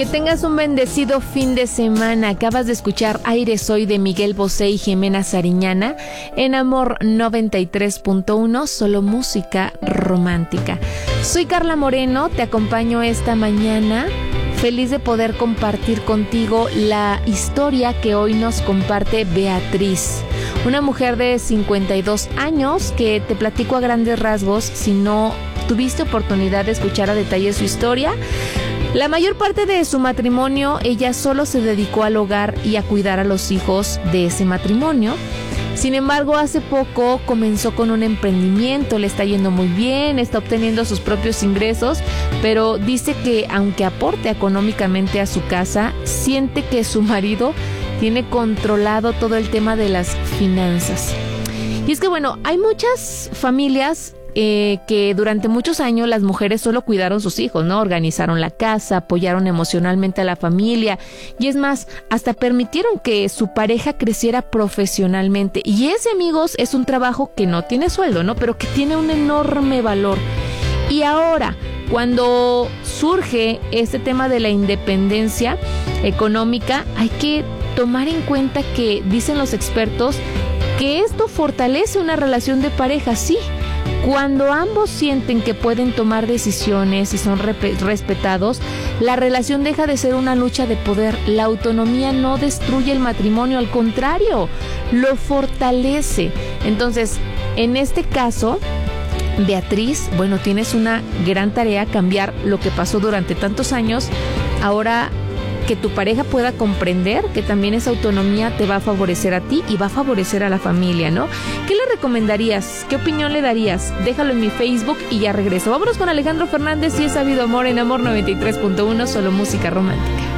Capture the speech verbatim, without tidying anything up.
Que tengas un bendecido fin de semana. Acabas de escuchar Aire Soy de Miguel Bosé y Jimena Sariñana en Amor noventa y tres punto uno, solo música romántica. Soy Carla Moreno, te acompaño esta mañana. Feliz de poder compartir contigo la historia que hoy nos comparte Beatriz, una mujer de cincuenta y dos años que te platico a grandes rasgos. Si no tuviste oportunidad de escuchar a detalle su historia, la mayor parte de su matrimonio ella solo se dedicó al hogar y a cuidar a los hijos de ese matrimonio. Sin embargo, hace poco comenzó con un emprendimiento, le está yendo muy bien, está obteniendo sus propios ingresos, pero dice que aunque aporte económicamente a su casa, siente que su marido tiene controlado todo el tema de las finanzas. Y es que bueno, hay muchas familias Eh, que durante muchos años las mujeres solo cuidaron sus hijos, ¿no? Organizaron la casa, apoyaron emocionalmente a la familia y es más, hasta permitieron que su pareja creciera profesionalmente. Y ese, amigos, es un trabajo que no tiene sueldo, ¿no? Pero que tiene un enorme valor. Y ahora, cuando surge este tema de la independencia económica, hay que tomar en cuenta que, dicen los expertos, que esto fortalece una relación de pareja, sí. Cuando ambos sienten que pueden tomar decisiones y son rep- respetados, la relación deja de ser una lucha de poder. La autonomía no destruye el matrimonio, al contrario, lo fortalece. Entonces, en este caso, Beatriz, bueno, tienes una gran tarea, cambiar lo que pasó durante tantos años. Ahora, que tu pareja pueda comprender que también esa autonomía te va a favorecer a ti y va a favorecer a la familia, ¿no? ¿Qué le recomendarías? ¿Qué opinión le darías? Déjalo en mi Facebook y ya regreso. Vámonos con Alejandro Fernández y Es Sabido Amor en Amor noventa y tres punto uno, solo música romántica.